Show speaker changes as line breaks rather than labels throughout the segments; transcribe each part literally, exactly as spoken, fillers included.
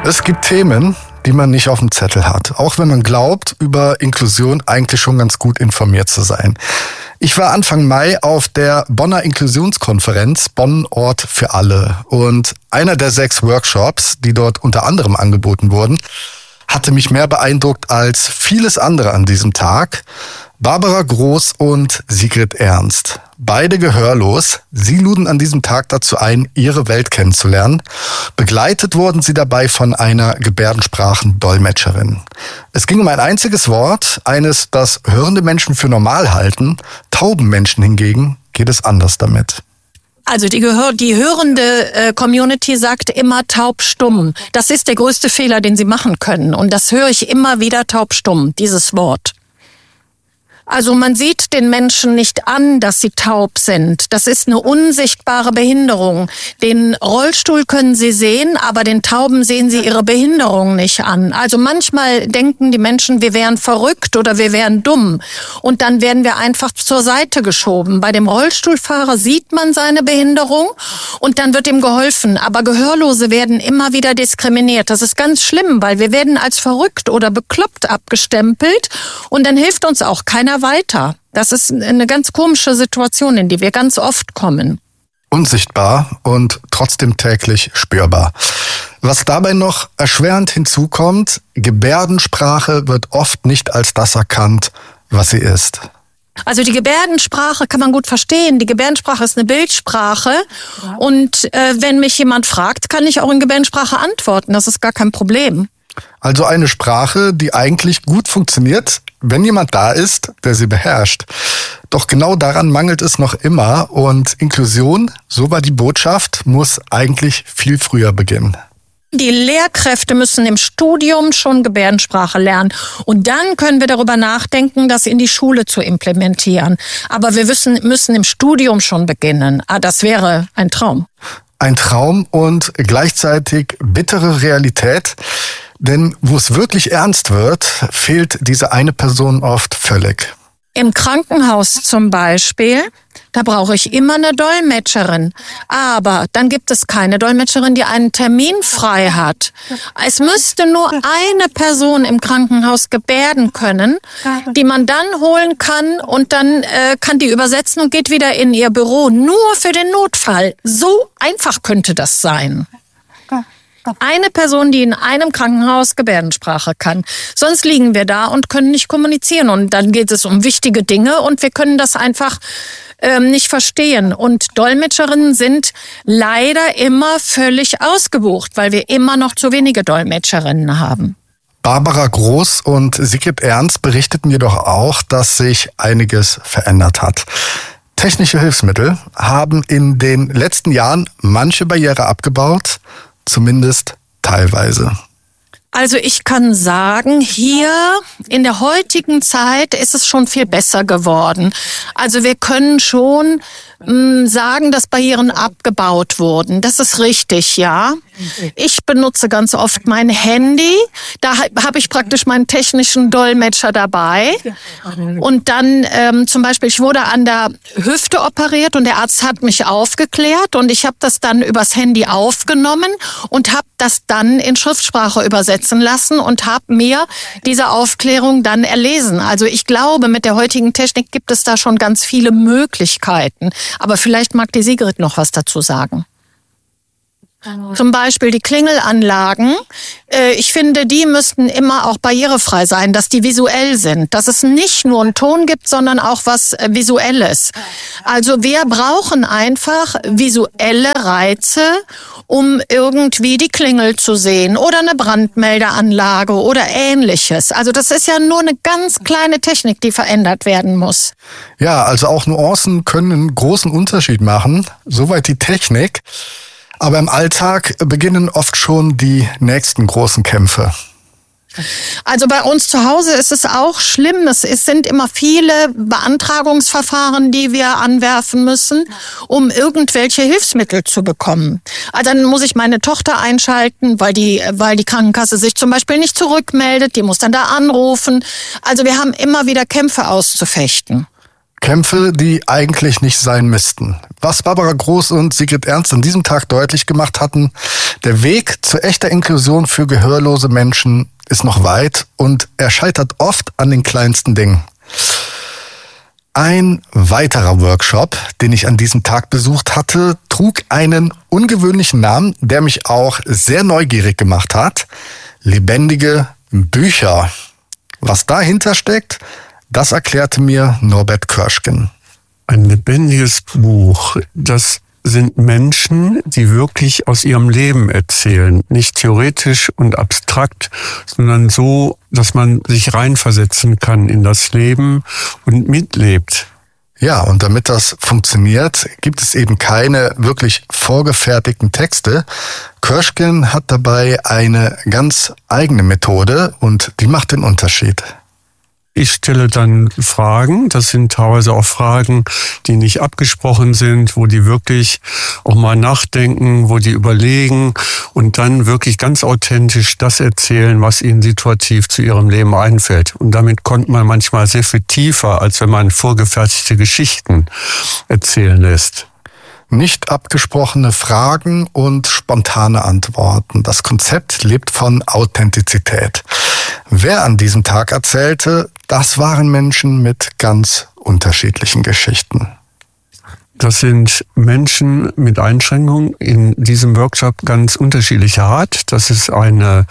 Es gibt Themen, die man nicht auf dem Zettel hat, auch wenn man glaubt, über Inklusion eigentlich schon ganz gut informiert zu sein. Ich war Anfang Mai auf der Bonner Inklusionskonferenz Bonn Ort für alle und einer der sechs Workshops, die dort unter anderem angeboten wurden, hatte mich mehr beeindruckt als vieles andere an diesem Tag. Barbara Groß und Sigrid Ernst, beide gehörlos. Sie luden an diesem Tag dazu ein, ihre Welt kennenzulernen. Begleitet wurden sie dabei von einer Gebärdensprachendolmetscherin. Es ging um ein einziges Wort, eines, das hörende Menschen für normal halten. Tauben Menschen hingegen geht es anders damit.
Also die, Gehör die hörende äh, Community sagt immer taub-stumm. Das ist der größte Fehler, den sie machen können. Und das höre ich immer wieder, taub-stumm, dieses Wort. Also man sieht den Menschen nicht an, dass sie taub sind. Das ist eine unsichtbare Behinderung. Den Rollstuhl können sie sehen, aber den Tauben sehen sie ihre Behinderung nicht an. Also manchmal denken die Menschen, wir wären verrückt oder wir wären dumm. Und dann werden wir einfach zur Seite geschoben. Bei dem Rollstuhlfahrer sieht man seine Behinderung und dann wird ihm geholfen. Aber Gehörlose werden immer wieder diskriminiert. Das ist ganz schlimm, weil wir werden als verrückt oder bekloppt abgestempelt und dann hilft uns auch keiner weiter. Das ist eine ganz komische Situation, in die wir ganz oft kommen.
Unsichtbar und trotzdem täglich spürbar. Was dabei noch erschwerend hinzukommt, Gebärdensprache wird oft nicht als das erkannt, was sie ist.
Also die Gebärdensprache kann man gut verstehen. Die Gebärdensprache ist eine Bildsprache. Ja. Und äh, wenn mich jemand fragt, kann ich auch in Gebärdensprache antworten. Das ist gar kein Problem.
Also eine Sprache, die eigentlich gut funktioniert, wenn jemand da ist, der sie beherrscht. Doch genau daran mangelt es noch immer und Inklusion, so war die Botschaft, muss eigentlich viel früher beginnen.
Die Lehrkräfte müssen im Studium schon Gebärdensprache lernen und dann können wir darüber nachdenken, das in die Schule zu implementieren. Aber wir müssen, müssen im Studium schon beginnen. Ah, das wäre ein Traum.
Ein Traum und gleichzeitig bittere Realität. Denn wo es wirklich ernst wird, fehlt diese eine Person oft völlig.
Im Krankenhaus zum Beispiel, da brauche ich immer eine Dolmetscherin. Aber dann gibt es keine Dolmetscherin, die einen Termin frei hat. Es müsste nur eine Person im Krankenhaus gebärden können, die man dann holen kann und dann äh, kann die übersetzen und geht wieder in ihr Büro. Nur für den Notfall. So einfach könnte das sein. Eine Person, die in einem Krankenhaus Gebärdensprache kann. Sonst liegen wir da und können nicht kommunizieren. Und dann geht es um wichtige Dinge und wir können das einfach ähm, nicht verstehen. Und Dolmetscherinnen sind leider immer völlig ausgebucht, weil wir immer noch zu wenige Dolmetscherinnen haben.
Barbara Groß und Sigrid Ernst berichteten jedoch auch, dass sich einiges verändert hat. Technische Hilfsmittel haben in den letzten Jahren manche Barriere abgebaut, zumindest teilweise.
Also ich kann sagen, hier in der heutigen Zeit ist es schon viel besser geworden. Also wir können schon mh, sagen, dass Barrieren abgebaut wurden. Das ist richtig, ja. Ich benutze ganz oft mein Handy. Da habe ich praktisch meinen technischen Dolmetscher dabei. Und dann ähm, zum Beispiel, ich wurde an der Hüfte operiert und der Arzt hat mich aufgeklärt und ich habe das dann übers Handy aufgenommen und habe das dann in Schriftsprache übersetzen lassen und habe mir diese Aufklärung dann erlesen. Also ich glaube, mit der heutigen Technik gibt es da schon ganz viele Möglichkeiten. Aber vielleicht mag die Sigrid noch was dazu sagen. Zum Beispiel die Klingelanlagen. Ich finde, die müssten immer auch barrierefrei sein, dass die visuell sind. Dass es nicht nur einen Ton gibt, sondern auch was Visuelles. Also wir brauchen einfach visuelle Reize, um irgendwie die Klingel zu sehen oder eine Brandmeldeanlage oder Ähnliches. Also das ist ja nur eine ganz kleine Technik, die verändert werden muss.
Ja, also auch Nuancen können einen großen Unterschied machen. Soweit die Technik. Aber im Alltag beginnen oft schon die nächsten großen Kämpfe.
Also bei uns zu Hause ist es auch schlimm. Es sind immer viele Beantragungsverfahren, die wir anwerfen müssen, um irgendwelche Hilfsmittel zu bekommen. Also dann muss ich meine Tochter einschalten, weil die, weil die Krankenkasse sich zum Beispiel nicht zurückmeldet. Die muss dann da anrufen. Also wir haben immer wieder Kämpfe auszufechten.
Kämpfe, die eigentlich nicht sein müssten. Was Barbara Groß und Sigrid Ernst an diesem Tag deutlich gemacht hatten, der Weg zu echter Inklusion für gehörlose Menschen ist noch weit und er scheitert oft an den kleinsten Dingen. Ein weiterer Workshop, den ich an diesem Tag besucht hatte, trug einen ungewöhnlichen Namen, der mich auch sehr neugierig gemacht hat. Lebendige Bücher. Was dahinter steckt, das erklärte mir Norbert Körschgen.
Ein lebendiges Buch, das sind Menschen, die wirklich aus ihrem Leben erzählen. Nicht theoretisch und abstrakt, sondern so, dass man sich reinversetzen kann in das Leben und mitlebt.
Ja, und damit das funktioniert, gibt es eben keine wirklich vorgefertigten Texte. Körschgen hat dabei eine ganz eigene Methode und die macht den Unterschied.
Ich stelle dann Fragen, das sind teilweise auch Fragen, die nicht abgesprochen sind, wo die wirklich auch mal nachdenken, wo die überlegen und dann wirklich ganz authentisch das erzählen, was ihnen situativ zu ihrem Leben einfällt. Und damit kommt man manchmal sehr viel tiefer, als wenn man vorgefertigte Geschichten erzählen lässt.
Nicht abgesprochene Fragen und spontane Antworten. Das Konzept lebt von Authentizität. Wer an diesem Tag erzählte, das waren Menschen mit ganz unterschiedlichen Geschichten.
Das sind Menschen mit Einschränkungen in diesem Workshop ganz unterschiedlicher Art. Das ist eine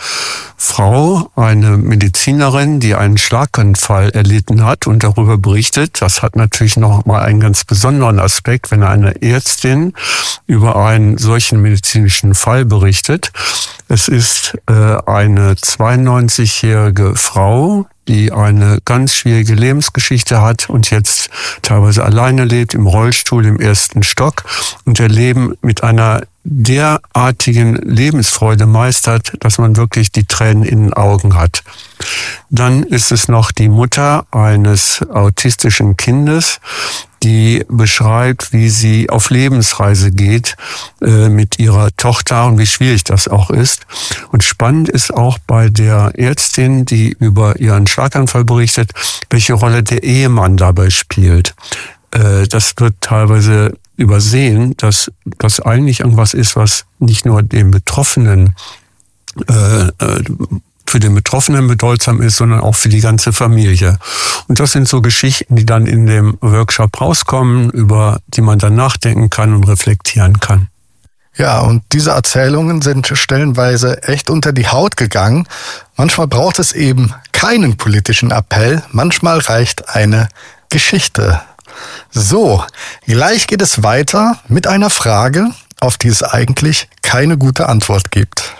Frau, eine Medizinerin, die einen Schlaganfall erlitten hat und darüber berichtet. Das hat natürlich noch mal einen ganz besonderen Aspekt, wenn eine Ärztin über einen solchen medizinischen Fall berichtet. Es ist äh, eine zweiundneunzigjährige Frau, die eine ganz schwierige Lebensgeschichte hat und jetzt teilweise alleine lebt, im Rollstuhl im ersten Stock und ihr Leben mit einer derartigen Lebensfreude meistert, dass man wirklich die Tränen in den Augen hat. Dann ist es noch die Mutter eines autistischen Kindes, die beschreibt, wie sie auf Lebensreise geht äh, mit ihrer Tochter und wie schwierig das auch ist. Und spannend ist auch bei der Ärztin, die über ihren Schlaganfall berichtet, welche Rolle der Ehemann dabei spielt. Äh, das wird teilweise übersehen, dass das eigentlich irgendwas ist, was nicht nur dem Betroffenen äh, äh, für den Betroffenen bedeutsam ist, sondern auch für die ganze Familie. Und das sind so Geschichten, die dann in dem Workshop rauskommen, über die man dann nachdenken kann und reflektieren kann.
Ja, und diese Erzählungen sind stellenweise echt unter die Haut gegangen. Manchmal braucht es eben keinen politischen Appell, manchmal reicht eine Geschichte. So, gleich geht es weiter mit einer Frage, auf die es eigentlich keine gute Antwort gibt.